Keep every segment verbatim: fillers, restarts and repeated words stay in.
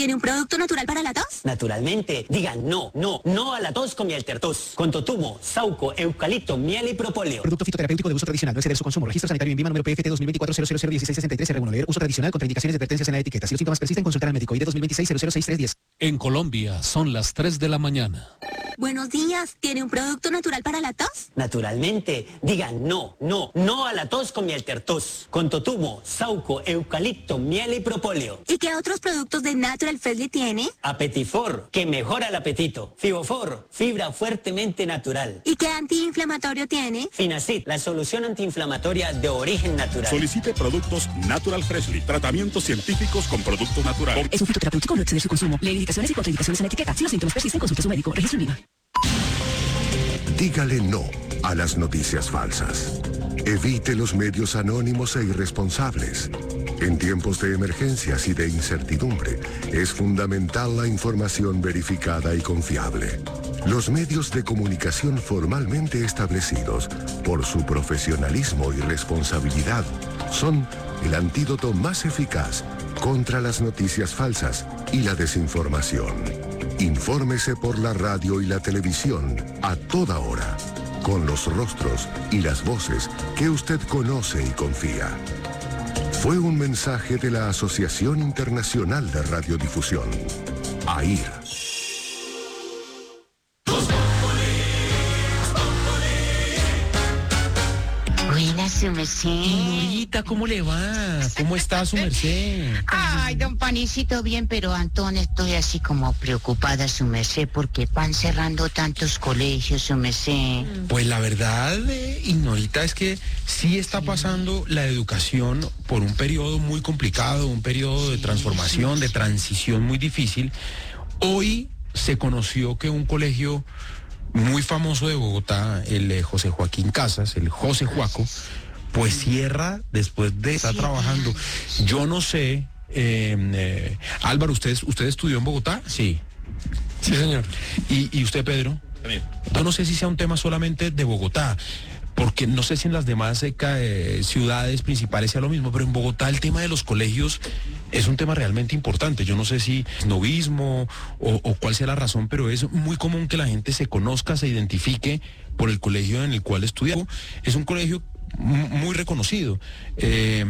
¿tiene un producto natural para la tos? Naturalmente, digan no, no, no a la tos con miel tertos. Con totumo, sauco, eucalipto, miel y propóleo. Producto fitoterapéutico de uso tradicional, no exceder su consumo. Registro sanitario en Vima número P F T dos mil veinticuatro cero cero cero dieciséis sesenta y tres R uno. Leer uso tradicional, contraindicaciones y advertencias en la etiqueta. Si los síntomas persisten, consultar al médico. I D dos mil veintiséis cero cero seis tres diez. En Colombia son las tres de la mañana. Buenos días, ¿tiene un producto natural para la tos? Naturalmente, digan no, no, no a la tos con miel tertos. Con totumo, sauco, eucalipto, miel y propóleo. ¿Y qué otros productos de Natural Freshly tiene? Apetifor, que mejora el apetito. Fibofor, fibra fuertemente natural. ¿Y qué antiinflamatorio tiene? Finacid, la solución antiinflamatoria de origen natural. Solicite productos Natural Freshly, tratamientos científicos con productos naturales. Es un fitoterapéutico, no exceder su consumo. Lee indicaciones y contraindicaciones en la etiqueta. Si los síntomas persisten, consulte a su médico. Registro en Vima. Dígale no a las noticias falsas. Evite los medios anónimos e irresponsables. En tiempos de emergencias y de incertidumbre, es fundamental la información verificada y confiable. Los medios de comunicación formalmente establecidos, por su profesionalismo y responsabilidad, son el antídoto más eficaz contra las noticias falsas y la desinformación. Infórmese por la radio y la televisión a toda hora, con los rostros y las voces que usted conoce y confía. Fue un mensaje de la Asociación Internacional de Radiodifusión, A I R. Buenas, su merced. Señorita, ¿cómo le va? ¿Cómo está su merced? Ay, don Panicito, bien, pero Antón, estoy así como preocupada, su merced, porque van cerrando tantos colegios, su merced. Pues la verdad, eh, Ignorita, es que sí está pasando la educación por un periodo muy complicado, un periodo de transformación, de transición muy difícil. Hoy se conoció que un colegio muy famoso de Bogotá, el eh, José Joaquín Casas, el José Juaco, pues cierra después de estar trabajando. Yo no sé, eh, eh, Álvaro, ¿usted, ¿usted estudió en Bogotá? Sí. Sí, señor. ¿Y, y usted, Pedro? También. Yo no sé si sea un tema solamente de Bogotá, porque no sé si en las demás eh, ciudades principales sea lo mismo, pero en Bogotá el tema de los colegios es un tema realmente importante. Yo no sé si es novismo o, o cuál sea la razón, pero es muy común que la gente se conozca, se identifique por el colegio en el cual estudia. Es un colegio muy reconocido. Eh,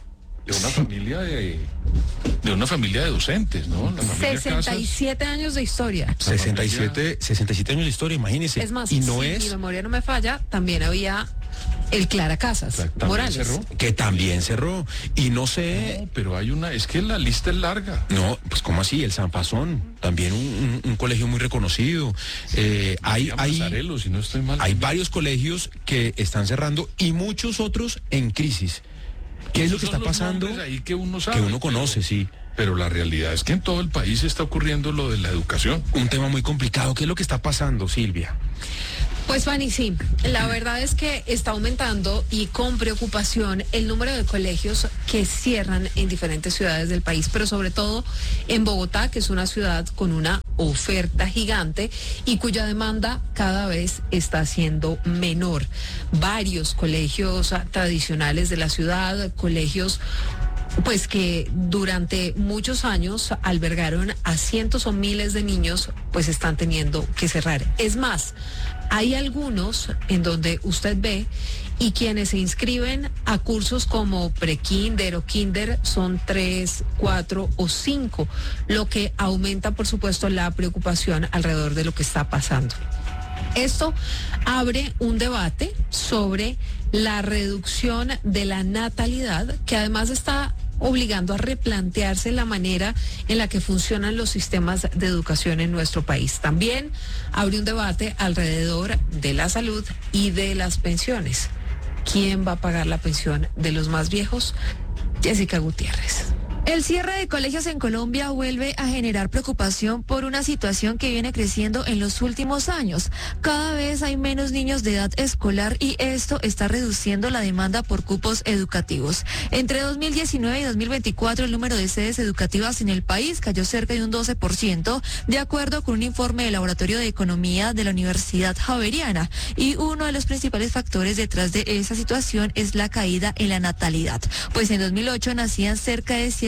de una familia de, de una familia de docentes, ¿no? La sesenta y siete Casas, años de historia. sesenta y siete, sesenta y siete años de historia, imagínense. Es más, y no si es... mi memoria no me falla, también había el Clara Casas, ¿también Morales. cerró? Que también cerró. Y no sé... No, pero hay una, es que la lista es larga. No, pues ¿cómo así? El San Fasón, también un, un, un colegio muy reconocido. Eh, hay hay, Mazzarello, si no estoy mal. hay varios colegios que están cerrando y muchos otros en crisis. ¿Qué es lo que está pasando? Ahí que uno sabe, que uno conoce, pero, sí. Pero la realidad es que en todo el país está ocurriendo lo de la educación. Un tema muy complicado. ¿Qué es lo que está pasando, Silvia? Pues Fanny, sí, la verdad es que está aumentando y con preocupación el número de colegios que cierran en diferentes ciudades del país, pero sobre todo en Bogotá, que es una ciudad con una oferta gigante y cuya demanda cada vez está siendo menor. Varios colegios tradicionales de la ciudad, colegios pues que durante muchos años albergaron a cientos o miles de niños, pues están teniendo que cerrar. Es más, hay algunos en donde usted ve y quienes se inscriben a cursos como pre-kinder o kinder son tres, cuatro o cinco, lo que aumenta, por supuesto, la preocupación alrededor de lo que está pasando. Esto abre un debate sobre la reducción de la natalidad, que además está obligando a replantearse la manera en la que funcionan los sistemas de educación en nuestro país. También abre un debate alrededor de la salud y de las pensiones. ¿Quién va a pagar la pensión de los más viejos? Jessica Gutiérrez. El cierre de colegios en Colombia vuelve a generar preocupación por una situación que viene creciendo en los últimos años. Cada vez hay menos niños de edad escolar y esto está reduciendo la demanda por cupos educativos. Entre dos mil diecinueve y dos mil veinticuatro el número de sedes educativas en el país cayó cerca de un doce por ciento, de acuerdo con un informe del Laboratorio de Economía de la Universidad Javeriana. Y uno de los principales factores detrás de esa situación es la caída en la natalidad, pues en dos mil ocho nacían cerca de siete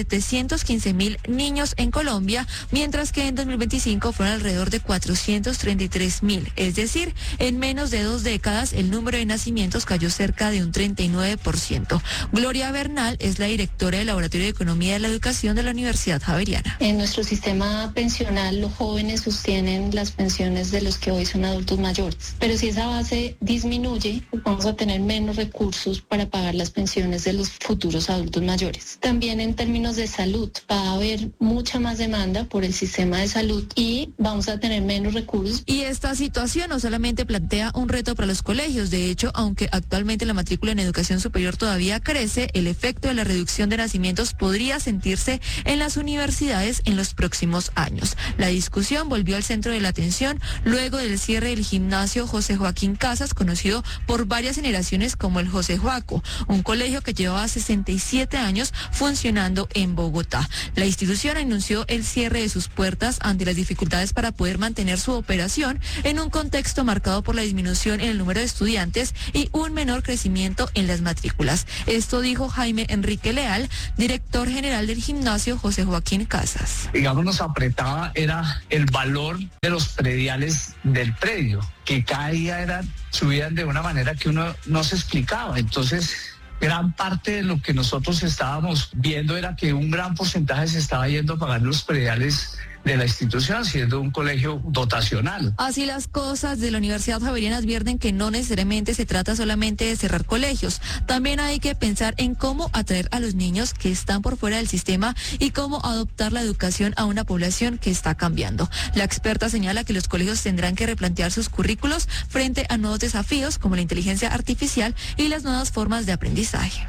setecientos quince mil niños en Colombia, mientras que en dos mil veinticinco fueron alrededor de cuatrocientos treinta y tres mil. Es decir, en menos de dos décadas el número de nacimientos cayó cerca de un treinta y nueve por ciento. Gloria Bernal es la directora del Laboratorio de Economía de la Educación de la Universidad Javeriana. En nuestro sistema pensional, los jóvenes sostienen las pensiones de los que hoy son adultos mayores. Pero si esa base disminuye, pues vamos a tener menos recursos para pagar las pensiones de los futuros adultos mayores. También en términos de salud, va a haber mucha más demanda por el sistema de salud y vamos a tener menos recursos. Y esta situación no solamente plantea un reto para los colegios. De hecho, aunque actualmente la matrícula en educación superior todavía crece, el efecto de la reducción de nacimientos podría sentirse en las universidades en los próximos años. La discusión volvió al centro de la atención luego del cierre del gimnasio José Joaquín Casas, conocido por varias generaciones como el José Joaco, un colegio que llevaba sesenta y siete años funcionando en Bogotá. La institución anunció el cierre de sus puertas ante las dificultades para poder mantener su operación en un contexto marcado por la disminución en el número de estudiantes y un menor crecimiento en las matrículas. Esto dijo Jaime Enrique Leal, director general del gimnasio José Joaquín Casas. Digamos, nos apretaba era el valor de los prediales del predio, que cada día eran, subían de una manera que uno no se explicaba. Entonces, gran parte de lo que nosotros estábamos viendo era que un gran porcentaje se estaba yendo a pagar los prediales de la institución, siendo un colegio dotacional. Así las cosas, de la Universidad Javeriana advierten que no necesariamente se trata solamente de cerrar colegios. También hay que pensar en cómo atraer a los niños que están por fuera del sistema y cómo adoptar la educación a una población que está cambiando. La experta señala que los colegios tendrán que replantear sus currículos frente a nuevos desafíos como la inteligencia artificial y las nuevas formas de aprendizaje.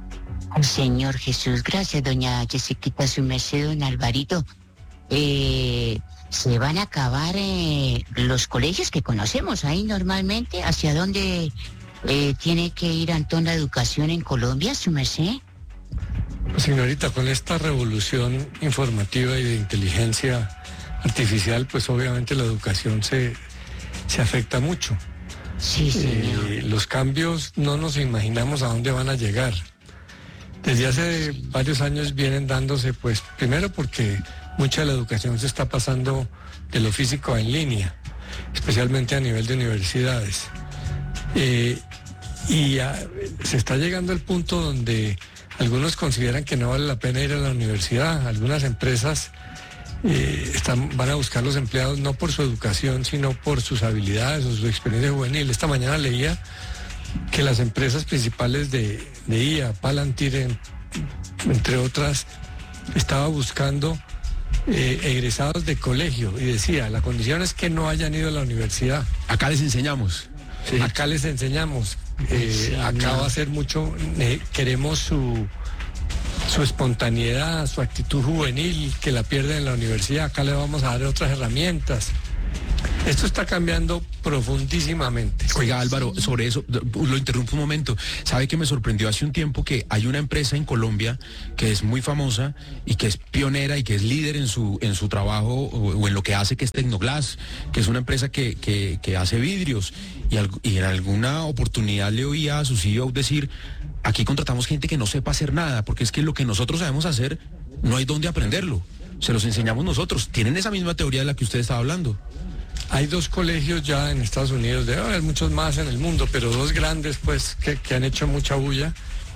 Señor Jesús, gracias, doña Jessiquita, su merced, don Alvarito. Eh, se van a acabar eh, los colegios que conocemos ahí normalmente. ¿Hacia dónde eh, tiene que ir, Antón, la educación en Colombia, su merced? Pues, señorita, con esta revolución informativa y de inteligencia artificial, pues obviamente la educación se, se afecta mucho. Sí, señor. Eh, los cambios no nos imaginamos a dónde van a llegar. Desde hace varios años vienen dándose, pues, primero porque mucha de la educación se está pasando de lo físico a en línea, especialmente a nivel de universidades. Eh, y a, se está llegando al punto donde algunos consideran que no vale la pena ir a la universidad. Algunas empresas eh, están, van a buscar los empleados no por su educación, sino por sus habilidades o su experiencia juvenil. Esta mañana leía que las empresas principales de, de I A, Palantir, en, entre otras, estaba buscando Eh, egresados de colegio y decía, la condición es que no hayan ido a la universidad. Acá les enseñamos. Sí. Acá les enseñamos. Eh, sí, acá no. va a ser mucho, eh, queremos su, su espontaneidad, su actitud juvenil, que la pierden en la universidad. Acá le vamos a dar otras herramientas. Esto está cambiando profundísimamente. Oiga, Álvaro, sobre eso, lo interrumpo un momento. ¿Sabe que me sorprendió hace un tiempo que hay una empresa en Colombia que es muy famosa y que es pionera y que es líder en su en su trabajo o, o en lo que hace, que es Tecnoglass, que es una empresa que, que, que hace vidrios? Y, al, y en alguna oportunidad le oía a su C E O decir, aquí contratamos gente que no sepa hacer nada, porque es que lo que nosotros sabemos hacer no hay dónde aprenderlo. Se los enseñamos nosotros. ¿Tienen esa misma teoría de la que usted estaba hablando? Hay dos colegios ya en Estados Unidos, debe haber muchos más en el mundo, pero dos grandes, pues, que, que han hecho mucha bulla,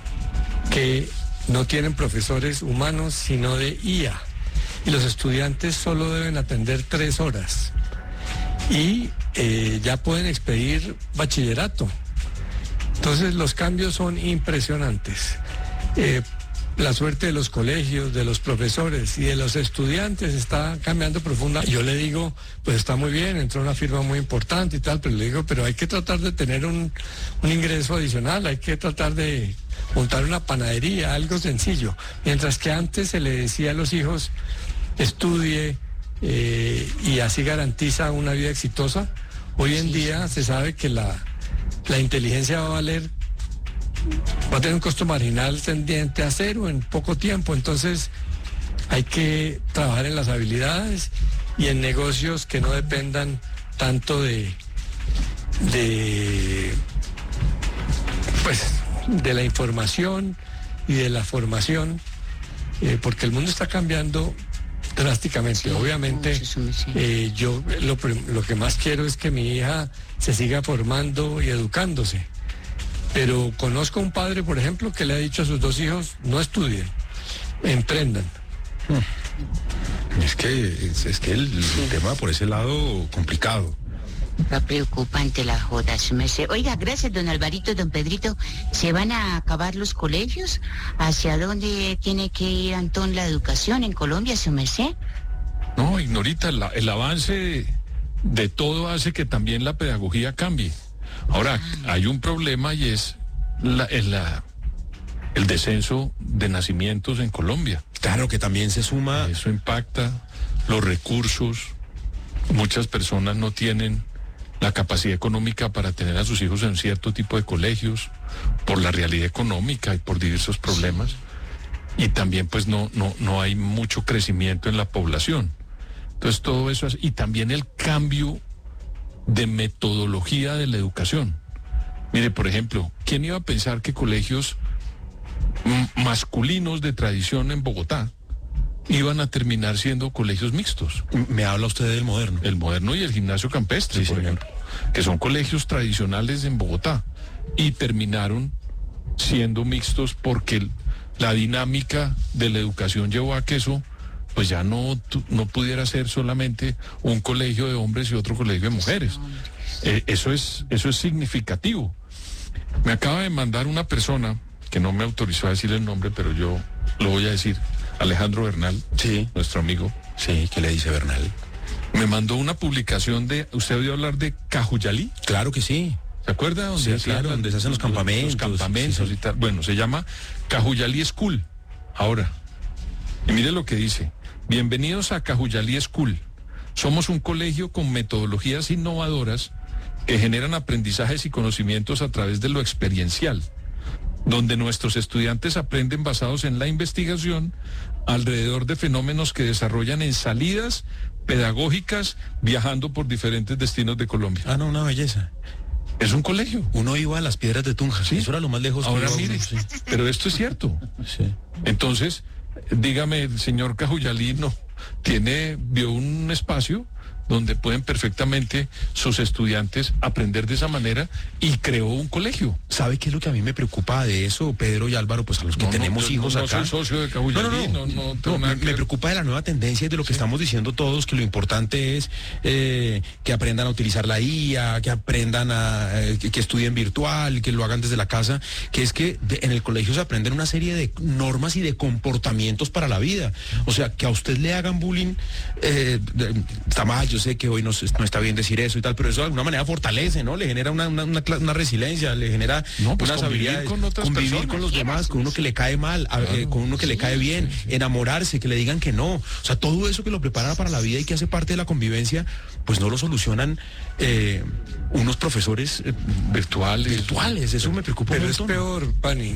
que no tienen profesores humanos, sino de I A. Y los estudiantes solo deben atender tres horas. Y eh, ya pueden expedir bachillerato. Entonces los cambios son impresionantes. Eh, La suerte de los colegios, de los profesores y de los estudiantes está cambiando profunda. Yo le digo, pues está muy bien, entró una firma muy importante y tal, pero le digo, pero hay que tratar de tener un, un ingreso adicional, hay que tratar de montar una panadería, algo sencillo. Mientras que antes se le decía a los hijos, estudie eh, y así garantiza una vida exitosa, hoy en día se sabe que la, la inteligencia va a valer, va a tener un costo marginal tendiente a cero en poco tiempo. Entonces hay que trabajar en las habilidades y en negocios que no dependan tanto de, de pues de la información y de la formación, eh, porque el mundo está cambiando drásticamente. Sí, obviamente, eh, yo lo, lo que más quiero es que mi hija se siga formando y educándose. Pero conozco un padre, por ejemplo, que le ha dicho a sus dos hijos, no estudien, emprendan. Es que, es, es que el, el tema por ese lado complicado. Está preocupante la joda, su merced. Oiga, gracias, don Alvarito, don Pedrito. ¿Se van a acabar los colegios? ¿Hacia dónde tiene que ir, Antón, la educación en Colombia, su merced? No, Ignorita, la, el avance de todo hace que también la pedagogía cambie. Ahora, ah. hay un problema y es la, el, la, el descenso de nacimientos en Colombia. Claro que también se suma. Eso impacta los recursos. Muchas personas no tienen la capacidad económica para tener a sus hijos en cierto tipo de colegios por la realidad económica y por diversos problemas. Y también pues no, no, no hay mucho crecimiento en la población. Entonces todo eso es, y también el cambio de metodología de la educación. Mire, por ejemplo, ¿quién iba a pensar que colegios m- masculinos de tradición en Bogotá iban a terminar siendo colegios mixtos? Me habla usted del Moderno. El Moderno y el Gimnasio Campestre, sí, por ejemplo, que son colegios tradicionales en Bogotá y terminaron siendo mixtos porque la dinámica de la educación llevó a que eso pues ya no, no pudiera ser solamente un colegio de hombres y otro colegio de mujeres. Eh, eso es, eso es significativo. Me acaba de mandar una persona que no me autorizó a decir el nombre, pero yo lo voy a decir. Alejandro Bernal, sí, nuestro amigo. Sí, ¿qué le dice Bernal? Me mandó una publicación de, ¿usted oyó hablar de Cajuyalí? Claro que sí. ¿Se acuerda? Donde sí, claro, donde se hacen los campamentos. Los campamentos sí, sí. y tal. Bueno, se llama Cajuyalí School, ahora. Y mire lo que dice. Bienvenidos a Cajuyalí School. Somos un colegio con metodologías innovadoras que generan aprendizajes y conocimientos a través de lo experiencial, donde nuestros estudiantes aprenden basados en la investigación alrededor de fenómenos que desarrollan en salidas pedagógicas viajando por diferentes destinos de Colombia. Ah, no, una belleza. Es un colegio. Uno iba a las Piedras de Tunja, sí, eso era lo más lejos. Ahora que mire, uno, sí. Pero esto es cierto. Sí. Entonces, dígame, el señor Cajuyalí no tiene, vio un espacio donde pueden perfectamente sus estudiantes aprender de esa manera y creó un colegio. ¿Sabe qué es lo que a mí me preocupa de eso, Pedro y Álvaro? Pues a los que no, tenemos no, hijos no, acá. No soy socio de Cajuyalí, no, no, no, no, no, no me, me preocupa de la nueva tendencia y de lo que sí. estamos diciendo todos, que lo importante es eh, que aprendan a utilizar la I A, que aprendan a, eh, que, que estudien virtual, que lo hagan desde la casa, que es que de, en el colegio se aprenden una serie de normas y de comportamientos para la vida. O sea, que a usted le hagan bullying, eh, está mal, yo sé que hoy no, no está bien decir eso y tal, pero eso de alguna manera fortalece, ¿no? Le genera una, una, una, una resiliencia, le genera no, pues unas habilidades, con otras convivir personas. con los demás, con uno que le cae mal, a, claro, eh, con uno que sí, le cae bien, sí, sí. enamorarse, que le digan que no. O sea, todo eso que lo prepara para la vida y que hace parte de la convivencia, pues no lo solucionan eh, unos profesores eh, virtuales. Virtuales, eso me preocupa pero un montón. Es peor, Pani.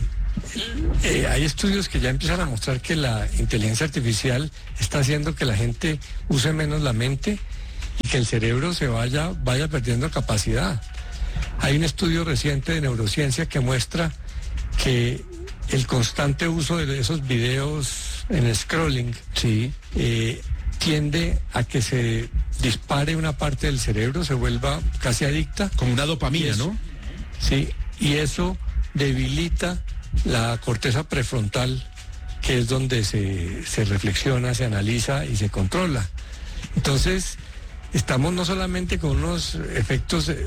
Eh, hay estudios que ya empiezan a mostrar que la inteligencia artificial está haciendo que la gente use menos la mente y que el cerebro se vaya, vaya perdiendo capacidad. Hay un estudio reciente de neurociencia que muestra que el constante uso de esos videos en el scrolling sí. eh, tiende a que se dispare una parte del cerebro, se vuelva casi adicta. Como una dopamina, eso, ¿no? Sí, y eso debilita la corteza prefrontal, que es donde se, se reflexiona, se analiza y se controla. Entonces, estamos no solamente con unos efectos